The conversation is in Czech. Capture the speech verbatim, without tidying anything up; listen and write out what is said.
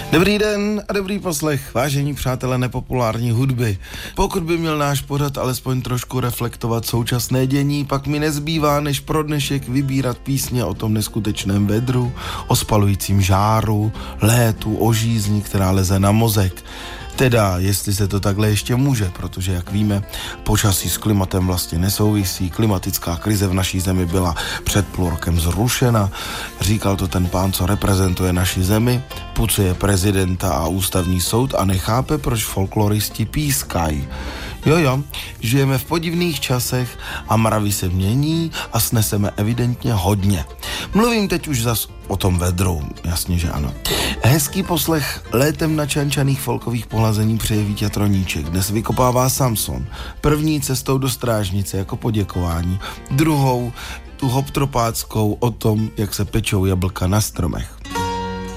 Dobrý den a dobrý poslech, vážení přátelé nepopulární hudby. Pokud by měl náš pořad alespoň trošku reflektovat současné dění, pak mi nezbývá, než pro dnešek vybírat písně o tom neskutečném vedru, o spalujícím žáru, létu, o žízni, která leze na mozek. Teda, jestli se to takhle ještě může, protože, jak víme, počasí s klimatem vlastně nesouvisí, klimatická krize v naší zemi byla před půl rokem zrušena, říkal to ten pán, co reprezentuje naši zemi, pucuje prezidenta a ústavní soud a nechápe, proč folkloristi pískají. Jo, jo, žijeme v podivných časech a mravy se mění a sneseme evidentně hodně. Mluvím teď už zas o tom vedru, jasně, že ano. Hezký poslech létem načančaných folkových pohlazení přeje Vítě Troníček. Dnes vykopává Samson. První cestou do Strážnice jako poděkování. Druhou tu hoptropáckou o tom, jak se pečou jablka na stromech.